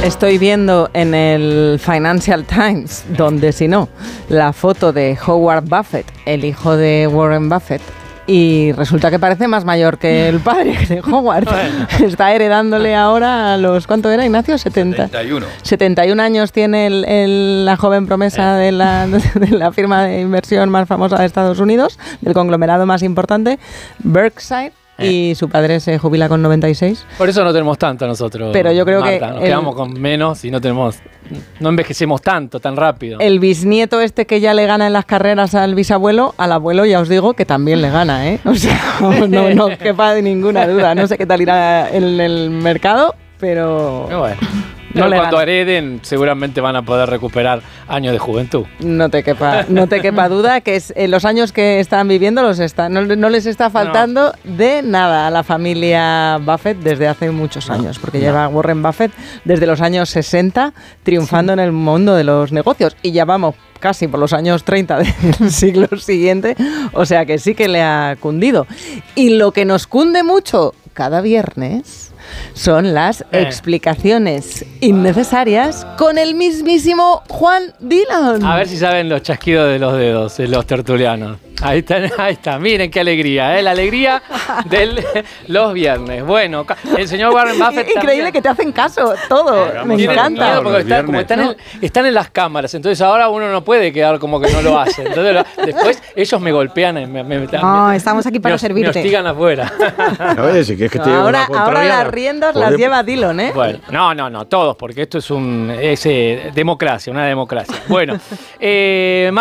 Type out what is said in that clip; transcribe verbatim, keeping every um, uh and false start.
Estoy viendo en el Financial Times, donde si no, la foto de Howard Buffett, el hijo de Warren Buffett, y resulta que parece más mayor que el padre de Howard. Bueno. Está heredándole ahora a los... ¿Cuánto era, Ignacio? setenta. setenta y uno. setenta y un años tiene el, el, la joven promesa eh. de, la, de la firma de inversión más famosa de Estados Unidos, del conglomerado más importante, Berkshire. Y su padre se jubila con noventa y seis. Por eso no tenemos tanto nosotros. Pero yo creo Marta, que... Nos el, quedamos con menos y no tenemos... No envejecemos tanto, tan rápido. El bisnieto este que ya le gana en las carreras al bisabuelo, al abuelo ya os digo que también le gana, ¿eh? O sea, no, no quepa de ninguna duda. No sé qué tal irá en el mercado, pero... Bueno. No Pero cuando gana. hereden seguramente van a poder recuperar años de juventud. No te quepa, no te quepa duda que es, eh, los años que están viviendo los está, no, no les está faltando no. de nada a la familia Buffett desde hace muchos años, porque no. lleva Warren Buffett desde los años sesenta triunfando sí. en el mundo de los negocios y ya vamos casi por los años treinta del siglo siguiente, o sea que sí que le ha cundido. Y lo que nos cunde mucho cada viernes son las eh. explicaciones innecesarias con el mismísimo Juan Dillon. A ver si saben los chasquidos de los dedos de los tertulianos. Ahí está, ahí está. Miren qué alegría, ¿eh? La alegría de los viernes. Bueno, el señor Warren Buffett Increíble también. Que te hacen caso, todo. Eh, Me encanta. Miedo porque está, como están, ¿no? en, están en las cámaras, entonces ahora uno no puede quedar como que no lo hace. Entonces lo, después ellos me golpean. Me, me, me, no, me, estamos aquí para me, servirte. Me hostigan afuera. Oye, si quieres que te no, ahora, ahora las riendas las lleva Dillon, ¿eh? Bueno, no, no, no, todos, porque esto es un es, eh, democracia, una democracia. Bueno, eh,